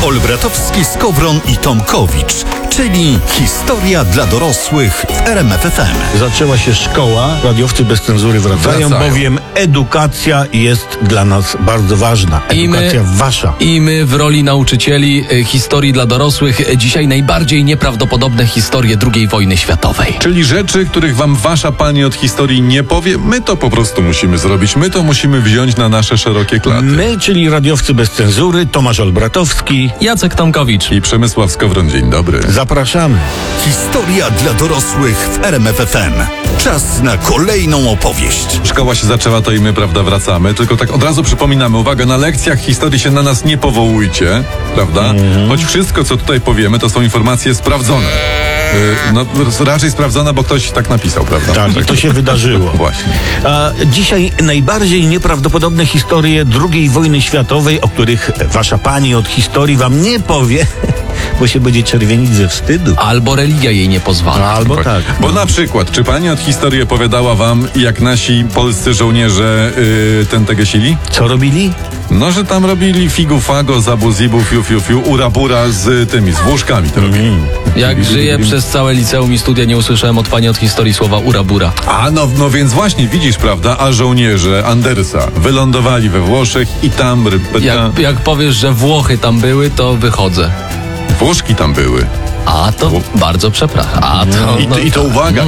Olbratowski, Skowron i Tomkowicz, czyli historia dla dorosłych w RMF FM. Zaczęła się szkoła, radiowcy bez cenzury wracają, bowiem edukacja jest dla nas bardzo ważna. Edukacja wasza. I my w roli nauczycieli historii dla dorosłych dzisiaj najbardziej nieprawdopodobne historie II wojny światowej. Czyli rzeczy, których wam wasza pani od historii nie powie, my to po prostu musimy zrobić. My to musimy wziąć na nasze szerokie klaty. My, czyli radiowcy bez cenzury, Tomasz Olbratowski, Jacek Tomkowicz I Przemysław Skowron. Dzień dobry. zapraszamy. Historia dla dorosłych w RMF FM. Czas na kolejną opowieść. Szkoła się zaczęła, to i my, prawda, wracamy. Tylko tak od razu przypominamy, uwaga, na lekcjach historii się na nas nie powołujcie, prawda? Choć wszystko, co tutaj powiemy, to są informacje sprawdzone. No, raczej sprawdzone, bo ktoś tak napisał, prawda? Tak, i to się wydarzyło. Właśnie. A dzisiaj najbardziej nieprawdopodobne historie II wojny światowej, o których wasza pani od historii wam nie powie, bo się będzie czerwienić ze wstydu. albo religia jej nie pozwala. Albo tak. Bo na przykład, czy pani od historii opowiadała wam, jak nasi polscy żołnierze tętę gesili? Co robili? No, że tam robili figu fago, zabu zibu, fiu fiu fiu, ura bura z tymi, z włoszkami to robili. Jak żyję przez całe liceum i studia, nie usłyszałem od pani od historii słowa urabura. A no więc właśnie, widzisz, prawda, a żołnierze Andersa wylądowali we Włoszech i tam Jak powiesz, że Włochy tam były, to wychodzę. Włoszki tam były. A to bardzo przepraszam. A to, I to uwaga,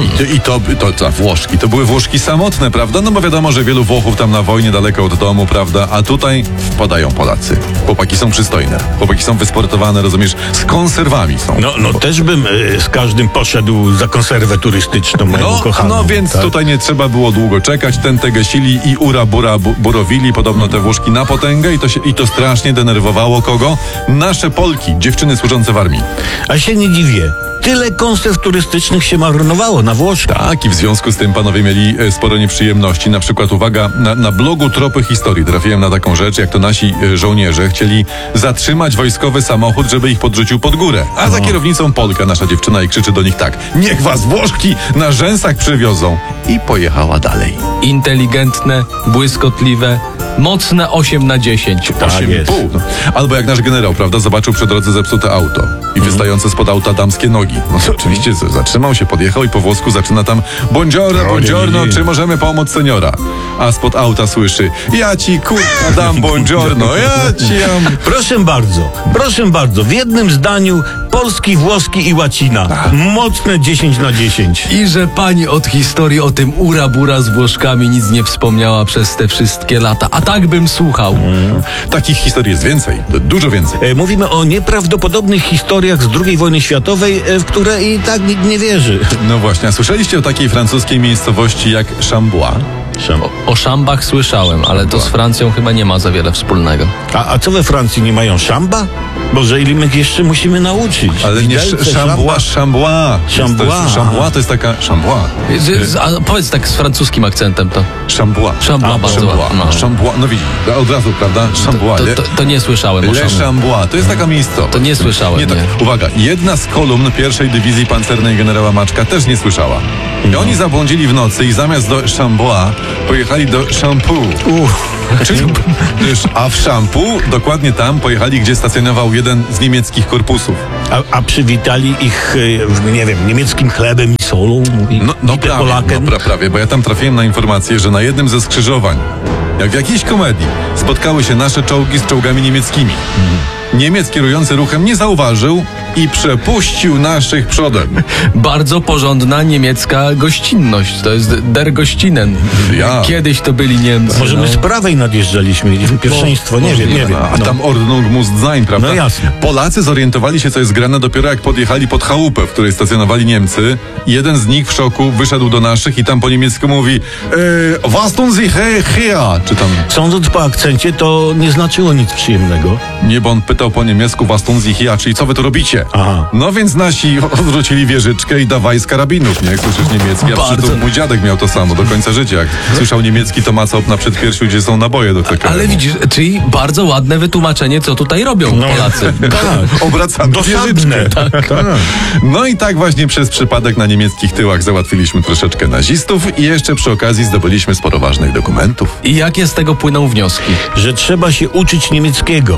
to Włoszki, to były Włoszki samotne, prawda? No bo wiadomo, że wielu Włochów tam na wojnie daleko od domu, prawda? A tutaj wpadają Polacy. Chłopaki są przystojne, chłopaki są wysportowane, rozumiesz? Z konserwami są. No też bym z każdym poszedł za konserwę turystyczną moją kochaną. No więc tak? Tutaj nie trzeba było długo czekać, tętę gesili i ura bura burowili, podobno te Włoszki na potęgę i to strasznie denerwowało kogo? Nasze Polki, dziewczyny służące w armii. A się nie dziwię. Tyle konserw turystycznych się marnowało na Włoszech. Tak, i w związku z tym panowie mieli sporo nieprzyjemności. Na przykład, uwaga, na blogu Tropy Historii trafiłem na taką rzecz, jak to nasi żołnierze chcieli zatrzymać wojskowy samochód, żeby ich podrzucił pod górę. A za kierownicą Polka, nasza dziewczyna, i krzyczy do nich tak: niech was Włoszki na rzęsach przywiozą. I pojechała dalej. inteligentne, błyskotliwe, mocne 8 na 10. 8,5. Albo jak nasz generał, prawda, zobaczył przy drodze zepsute auto i wystające spod auta damskie nogi. No to oczywiście zatrzymał się, podjechał i po włosku zaczyna tam: buongiorno, czy możemy pomóc seniora? A spod auta słyszy: ja ci kurwa dam buongiorno, ja ci dam. Proszę bardzo, w jednym zdaniu polski, włoski i łacina. Mocne 10 na 10. I że pani od historii o tym urabura z Włoszkami nic nie wspomniała przez te wszystkie lata. A tak bym słuchał. Takich historii jest więcej, dużo więcej. Mówimy o nieprawdopodobnych historiach z II wojny światowej, w które i tak nikt nie wierzy. No właśnie, a słyszeliście o takiej francuskiej miejscowości jak Chambois? O szambach słyszałem, ale to z Francją chyba nie ma za wiele wspólnego. A co we Francji, nie mają szamba? Boże, ile my ich musimy nauczyć? Ale nie Widelce, Chambois. Chambois to jest taka... Chambois. A powiedz tak z francuskim akcentem to. Chambois. Chambois bardzo ładnie. Chambois. No widzisz, od razu, prawda? Chambois. To nie słyszałem o Le Chambois. To jest taka miejscowość. To nie słyszałem, nie. Uwaga, jedna z kolumn pierwszej dywizji pancernej generała Maczka też nie słyszała. I oni zabłądzili w nocy i zamiast do Chambois pojechali do Champoux. A w Champoux, dokładnie tam, pojechali, gdzie stacjonował jeden z niemieckich korpusów. A przywitali ich, nie wiem, niemieckim chlebem i solą? Prawie, bo ja tam trafiłem na informację, że na jednym ze skrzyżowań, jak w jakiejś komedii, spotkały się nasze czołgi z czołgami niemieckimi. Niemiec kierujący ruchem nie zauważył i przepuścił naszych przodem. Bardzo porządna niemiecka gościnność. To jest der Gościnen. Kiedyś to byli Niemcy. Może my z prawej nadjeżdżaliśmy, mieliśmy pierwszeństwo, nie wiem. A tam Ordnung muss sein, prawda? No jasne. Polacy zorientowali się, co jest grane, dopiero jak podjechali pod chałupę, w której stacjonowali Niemcy. Jeden z nich w szoku wyszedł do naszych i tam po niemiecku mówi: was tun Sie hier? Czy tam... Sądząc po akcencie, to nie znaczyło nic przyjemnego. Nie, bo on pytał po niemiecku was tun Sie hier, czyli co wy tu robicie? Aha. No więc nasi odwrócili wieżyczkę i dawaj z karabinów, nie? Jak słyszysz niemiecki, a przy tym mój dziadek miał to samo do końca życia. Jak słyszał niemiecki, to macał na przedpiersiu, gdzie są naboje do tego. Ale widzisz, czyli bardzo ładne wytłumaczenie, co tutaj robią Polacy. Tak, obracamy wieżyczkę. Tak. No i tak właśnie przez przypadek na niemieckich tyłach załatwiliśmy troszeczkę nazistów i jeszcze przy okazji zdobyliśmy sporo ważnych dokumentów. I jakie z tego płyną wnioski? Że trzeba się uczyć niemieckiego.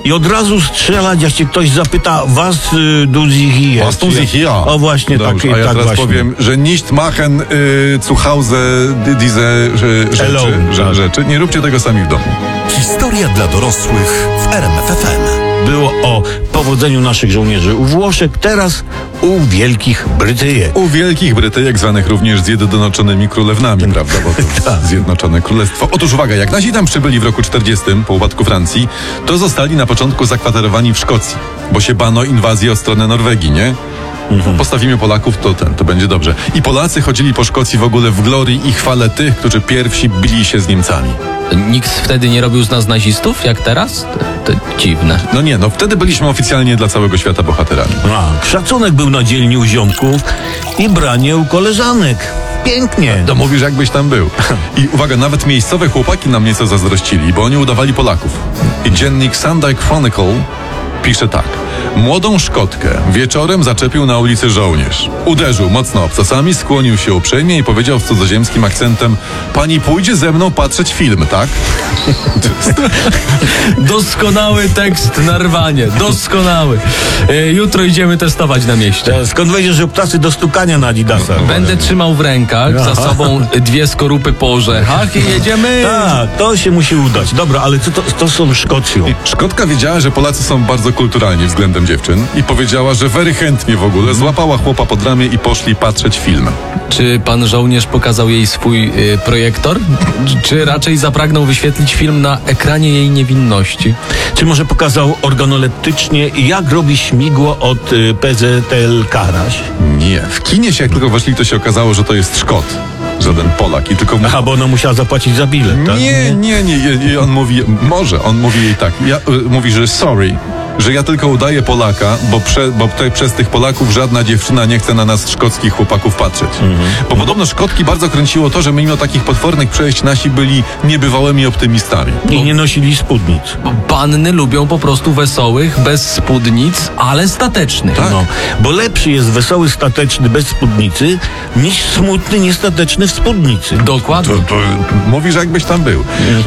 i od razu strzelać, jak się ktoś zapyta, was du sie hier? Was tun Sie hier? O właśnie, Dobrze, tak, a ja tak teraz właśnie. powiem, że nicht machen zu Hause diese Alone, rzeczy. Nie róbcie tego sami w domu. Historia dla dorosłych w RMF FM. Było o powodzeniu naszych żołnierzy u Włoszech, teraz u Wielkich Brytyjek. U Wielkich Brytyjek, zwanych również Zjednoczonymi Królewnami, prawda? Bo to Zjednoczone Królestwo. Otóż uwaga, jak nasi tam przybyli w roku 40 po upadku Francji, to zostali na początku zakwaterowani w Szkocji, bo się bano inwazji od strony Norwegii, nie? Postawimy Polaków, to będzie dobrze. I Polacy chodzili po Szkocji w ogóle w glorii i chwale tych, którzy pierwsi bili się z Niemcami. Nikt wtedy nie robił z nas nazistów, jak teraz? To dziwne. No nie, no wtedy byliśmy oficjalnie dla całego świata bohaterami. Szacunek był na dzielni u ziomków i branie u koleżanek. Pięknie. To mówisz, jakbyś tam był. I uwaga, nawet miejscowe chłopaki nam nieco zazdrościli, bo oni udawali Polaków. I dziennik Sunday Chronicle pisze tak. Młodą Szkotkę wieczorem zaczepił na ulicy żołnierz. Uderzył mocno obcasami, skłonił się uprzejmie i powiedział z cudzoziemskim akcentem: pani pójdzie ze mną patrzeć film, tak? Doskonały tekst na rwanie. Doskonały. Jutro idziemy testować na mieście. Skąd wiedziesz, że ptasy do stukania na Adidasach? Będę trzymał w rękach za sobą 2 skorupy po orzechach i jedziemy. Tak, to się musi udać. Dobra, ale co to są Szkocją? Szkotka wiedziała, że Polacy są bardzo kulturalni względem dziewczyn i powiedziała, że very chętnie w ogóle złapała chłopa pod ramię i poszli patrzeć film. Czy pan żołnierz pokazał jej swój projektor? Czy raczej zapragnął wyświetlić film na ekranie jej niewinności? Czy może pokazał organoleptycznie, jak robi śmigło od PZL Karaś? Nie. W kinie się jak tylko weszli, to się okazało, że to jest Szkot. Żaden Polak. I tylko Aha, bo ona musiała zapłacić za bilet, tak? Nie. I on mówi, on mówi jej tak. Mówi, że sorry, że ja tylko udaję Polaka, bo przez tych Polaków żadna dziewczyna nie chce na nas szkockich chłopaków patrzeć. Bo podobno Szkotki bardzo kręciło to, że mimo takich potwornych przejść nasi byli niebywałymi optymistami. I nie nosili spódnic. Panny lubią po prostu wesołych, bez spódnic, ale statecznych. Tak. No, bo lepszy jest wesoły, stateczny bez spódnicy, niż smutny, niestateczny w spódnicy. Dokładnie. To mówisz, jakbyś tam był.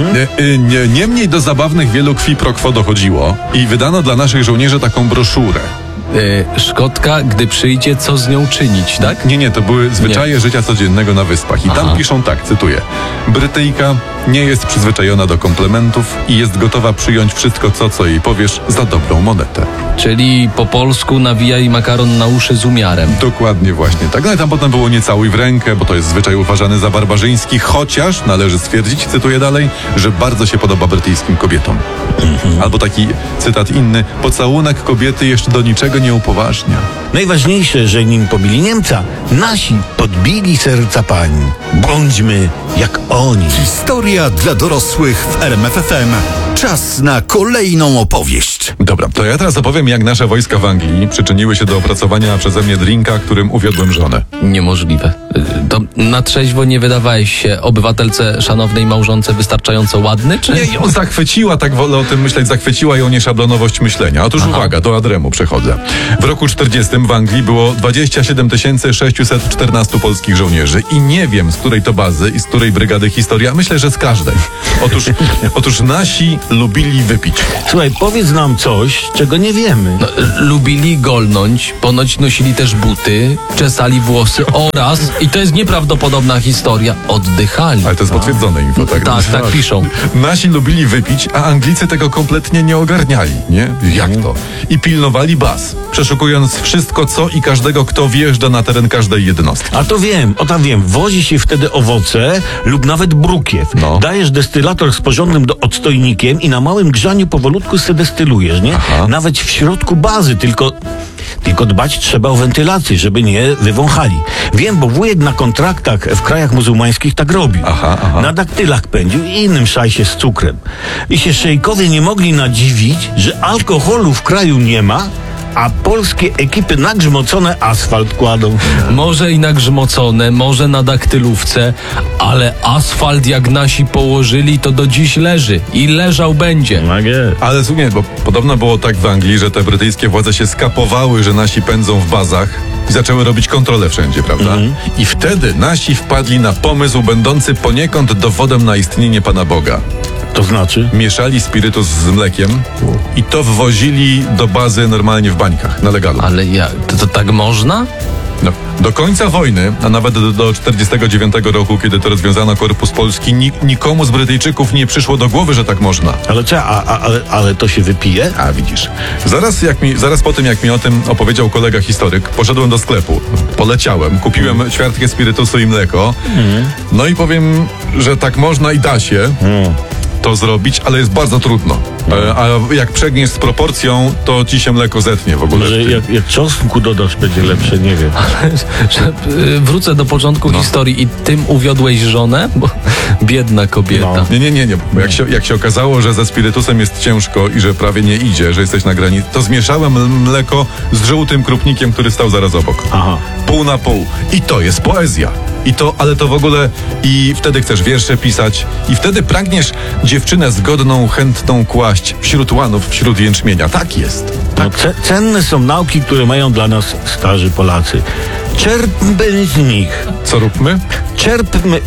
Niemniej do zabawnych wielu kwi pro quo dochodziło i wydano dla naszych żołnierzy taką broszurę. Szkotka, gdy przyjdzie, co z nią czynić, tak? Nie, to były zwyczaje życia codziennego na wyspach. I tam piszą tak, cytuję. Brytyjka nie jest przyzwyczajona do komplementów i jest gotowa przyjąć wszystko, co jej powiesz, za dobrą monetę. Czyli po polsku nawijaj makaron na uszy z umiarem. Dokładnie właśnie tak. No i tam potem było nie całuj w rękę, bo to jest zwyczaj uważany za barbarzyński, chociaż należy stwierdzić, cytuję dalej, że bardzo się podoba brytyjskim kobietom. Albo taki cytat inny, pocałunek kobiety jeszcze do niczego nie upoważnia. Najważniejsze, że nim pobili Niemca, nasi podbili serca pań. Bądźmy jak oni. Historia dla dorosłych w RMF FM. Czas na kolejną opowieść. Dobra, to ja teraz opowiem, jak nasze wojska w Anglii przyczyniły się do opracowania przeze mnie drinka, którym uwiodłem żonę. Niemożliwe. To na trzeźwo nie wydawałeś się obywatelce szanownej małżonce wystarczająco ładny, czy? Nie, ją zachwyciła, tak wolę o tym myśleć, zachwyciła ją nieszablonowość myślenia. Otóż uwaga, do Adremu przechodzę. W roku 40 w Anglii było 27 614 polskich żołnierzy i nie wiem, z której to bazy i z której brygady historia, myślę, że z każdej. Otóż nasi lubili wypić. Słuchaj, powiedz nam coś, czego nie wiemy. No, lubili golnąć, ponoć nosili też buty, czesali włosy oraz, i to jest nieprawdopodobna historia, oddychali. Ale to jest potwierdzone info, tak? Tak piszą. Nasi lubili wypić, a Anglicy tego kompletnie nie ogarniali, nie? Jak to? I pilnowali baz, przeszukując wszystko, co i każdego, kto wjeżdża na teren każdej jednostki. A to wiem, wozi się wtedy owoce lub nawet brukiew. No. Dajesz destylator z porządnym odstojnikiem i na małym grzaniu powolutku se destylujesz, nie? Aha. Nawet w środku bazy, tylko dbać trzeba o wentylację, żeby nie wywąchali. Wiem, bo wujek na kontraktach w krajach muzułmańskich tak robił. Aha. Na daktylach pędził i innym szajsie z cukrem. I się szejkowie nie mogli nadziwić, że alkoholu w kraju nie ma, a polskie ekipy nagrzmocone asfalt kładą. Może i nagrzmocone, może na daktylówce, ale asfalt jak nasi położyli, to do dziś leży i leżał będzie. Ale słuchaj, bo podobno było tak w Anglii, że te brytyjskie władze się skapowały, że nasi pędzą w bazach i zaczęły robić kontrolę wszędzie, prawda? I wtedy nasi wpadli na pomysł będący poniekąd dowodem na istnienie Pana Boga. To znaczy? Mieszali spirytus z mlekiem i to wwozili do bazy normalnie w bańkach, na legalu. Ale to tak można? No, do końca wojny, a nawet do 49 roku, kiedy to rozwiązano Korpus Polski, nikomu z Brytyjczyków nie przyszło do głowy, że tak można. Ale to się wypije? A widzisz, zaraz po tym, jak mi o tym opowiedział kolega historyk, poszedłem do sklepu, poleciałem, kupiłem ćwiartkę spirytusu i mleko, no i powiem, że tak można i da się to zrobić, ale jest bardzo trudno. A jak przegniesz z proporcją, to ci się mleko zetnie w ogóle. Może jak czosnku dodasz, będzie lepsze, nie wiem. Wrócę do początku historii i tym uwiodłeś żonę? Bo biedna kobieta. Nie. Bo jak się okazało, że ze spirytusem jest ciężko i że prawie nie idzie, że jesteś na granicy, to zmieszałem mleko z żółtym krupnikiem, który stał zaraz obok. Aha. Pół na pół. I to jest poezja. Ale to w ogóle i wtedy chcesz wiersze pisać i wtedy pragniesz dziewczynę zgodną, chętną kłaść wśród łanów, wśród jęczmienia. Tak jest. No, cenne są nauki, które mają dla nas starzy Polacy. Czerpmy z nich. Co róbmy? Czerpmy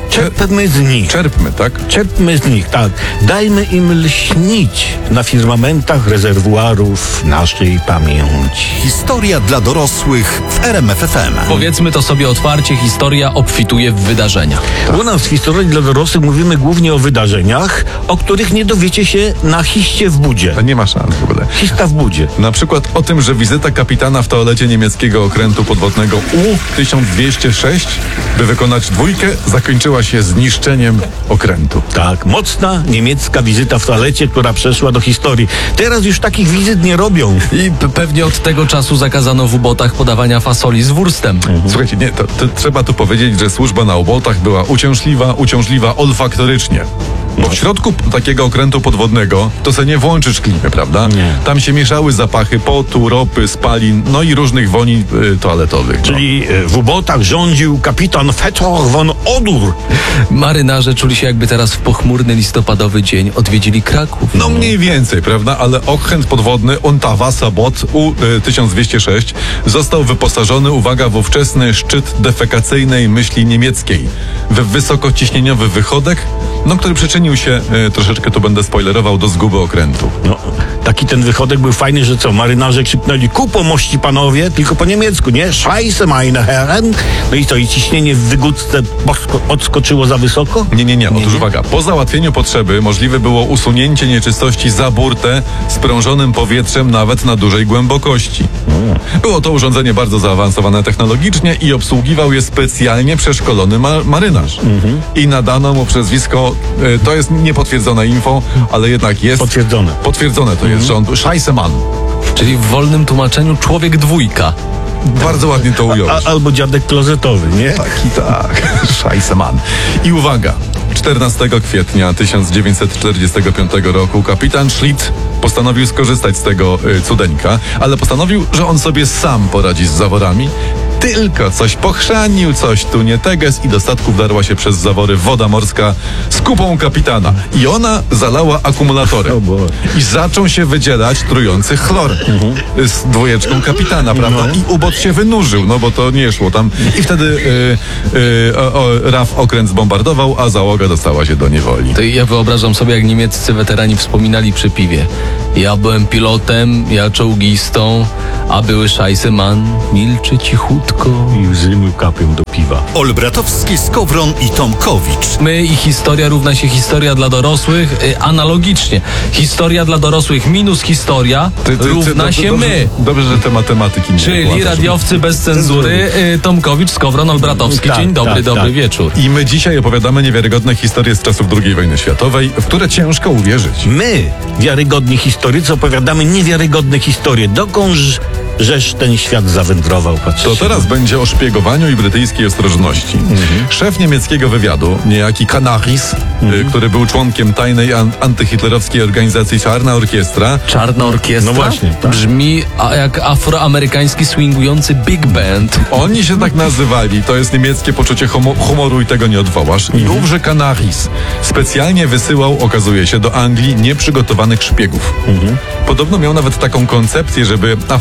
z nich. Czerpmy, tak? Czerpmy z nich, tak. Dajmy im lśnić na firmamentach rezerwuarów naszej pamięci. Historia dla dorosłych w RMF FM. Powiedzmy to sobie otwarcie, historia obfituje w wydarzenia. U nas w historii dla dorosłych mówimy głównie o wydarzeniach, o których nie dowiecie się na hiście w budzie. To nie ma szans w ogóle. Hista w budzie. Na przykład o tym, że wizyta kapitana w toalecie niemieckiego okrętu podwodnego U-1206, by wykonać dwójkę, zakończyła się zniszczeniem okrętu. Tak, mocna niemiecka wizyta w toalecie, która przeszła do historii. Teraz już takich wizyt nie robią. I pewnie od tego czasu zakazano w ubotach podawania fasoli z wurstem. Słuchajcie, nie, to trzeba tu powiedzieć, że służba na ubotach była uciążliwa olfaktorycznie. Bo w środku takiego okrętu podwodnego to se nie włączysz klimy, prawda? Nie. Tam się mieszały zapachy potu, ropy, spalin, no i różnych woni toaletowych. Czyli w ubotach rządził kapitan Fethor von Odur. Marynarze czuli się, jakby teraz w pochmurny listopadowy dzień odwiedzili Kraków. No mniej więcej, prawda? Ale okręt podwodny Ontawa Sabot U-1206 został wyposażony, uwaga, w ówczesny szczyt defekacyjnej myśli niemieckiej. W wysokociśnieniowy wychodek, który przyczynił się, troszeczkę tu będę spoilerował, do zguby okrętu. No, taki ten wychodek był fajny, że co, marynarze krzyknęli ku pomości panowie, tylko po niemiecku, nie? Scheiße meine Herren. No i co, i ciśnienie w wygódce odskoczyło za wysoko? Nie. Otóż uwaga, po załatwieniu potrzeby możliwe było usunięcie nieczystości za burtę sprężonym powietrzem nawet na dużej głębokości. Było to urządzenie bardzo zaawansowane technologicznie i obsługiwał je specjalnie przeszkolony marynarz. I nadano mu przezwisko, to jest niepotwierdzone info, ale jednak jest... Potwierdzone to jest, że on Scheissemann. Czyli w wolnym tłumaczeniu człowiek dwójka. Bardzo ładnie to ująłeś. Albo dziadek klozetowy, nie? Tak. Scheissemann. I uwaga, 14 kwietnia 1945 roku kapitan Schlitt postanowił skorzystać z tego cudeńka, ale postanowił, że on sobie sam poradzi z zaworami. Tylko coś pochrzanił, coś tu nie teges i do statku wdarła się przez zawory woda morska z kupą kapitana. I ona zalała akumulatory. I zaczął się wydzielać trujący chlor z dwójeczką kapitana, prawda? I ubot się wynurzył, bo to nie szło tam. I wtedy RAF okręt zbombardował, a załoga dostała się do niewoli. To ja wyobrażam sobie, jak niemieccy weterani wspominali przy piwie. Ja byłem pilotem, ja czołgistą, a były Scheissemann milczy cichutko. I łzy mu kapią do piwa. Olbratowski, Skowron i Tomkowicz. My i historia równa się historia dla dorosłych. Analogicznie. Historia dla dorosłych minus historia równa się my. Dobrze, że te matematyki nie Czyli wykładasz. radiowcy bez cenzury. Tomkowicz, Skowron, Olbratowski. Tak, Dzień dobry, dobry wieczór. I my dzisiaj opowiadamy niewiarygodne historie z czasów II wojny światowej, w które ciężko uwierzyć. My, wiarygodni historycy, opowiadamy niewiarygodne historie. Dokądż żeż ten świat zawędrował, patrzcie. To teraz będzie o szpiegowaniu i brytyjskiej ostrożności. Szef niemieckiego wywiadu, niejaki Canaris, który był członkiem tajnej antyhitlerowskiej organizacji Czarna Orkiestra. Czarna orkiestra? No właśnie, tak. Brzmi jak afroamerykański swingujący big band. Oni się tak nazywali. To jest niemieckie poczucie humoru i tego nie odwołasz. I ówże Canaris specjalnie wysyłał, okazuje się, do Anglii nieprzygotowanych szpiegów. Podobno miał nawet taką koncepcję, żeby Afroamerykanie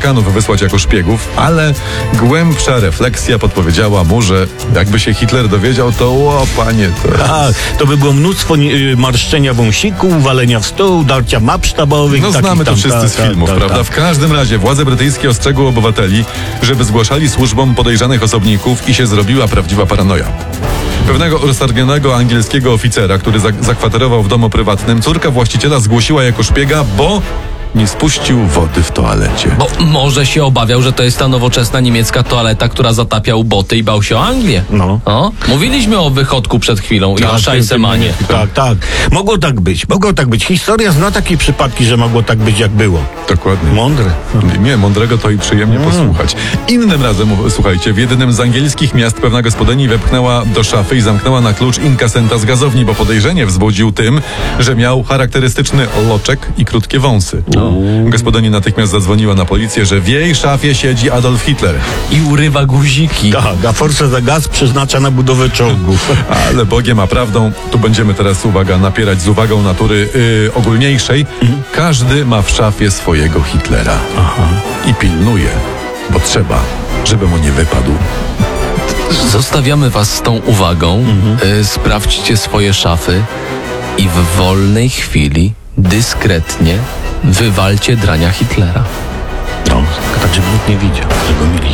Amerykanów wysłać jako szpiegów, ale głębsza refleksja podpowiedziała mu, że jakby się Hitler dowiedział, to panie, to... A, to by było mnóstwo marszczenia wąsików, walenia w stół, darcia map sztabowych. No takich znamy to tam, wszyscy z filmów, prawda? W każdym razie władze brytyjskie ostrzegły obywateli, żeby zgłaszali służbom podejrzanych osobników i się zrobiła prawdziwa paranoja. Pewnego roztargnionego angielskiego oficera, który zakwaterował w domu prywatnym, córka właściciela zgłosiła jako szpiega, bo nie spuścił wody w toalecie. Bo może się obawiał, że to jest ta nowoczesna niemiecka toaleta, która zatapia boty i bał się o Anglię. No. O? Mówiliśmy o wychodku przed chwilą i o Scheissemanie. Tak. Mogło tak być. Historia zna takie przypadki, że mogło tak być, jak było. Dokładnie. Mądre. Nie, mądrego to i przyjemnie posłuchać. Innym razem, słuchajcie, w jednym z angielskich miast pewna gospodyni wepchnęła do szafy i zamknęła na klucz inkasenta z gazowni, bo podejrzenie wzbudził tym, że miał charakterystyczny loczek i krótkie wąsy. Gospodyni natychmiast zadzwoniła na policję, że w jej szafie siedzi Adolf Hitler. I urywa guziki. Tak, a forsę za gaz przeznacza na budowę czołgów. Ale Bogiem a prawdą, tu będziemy teraz, uwaga, napierać z uwagą natury ogólniejszej. Każdy ma w szafie swojego Hitlera. I pilnuje, bo trzeba, żeby mu nie wypadł. Zostawiamy was z tą uwagą. Sprawdźcie swoje szafy i w wolnej chwili, dyskretnie, wywalcie drania Hitlera. No, tak żeby nikt nie widział, że go mieliśmy.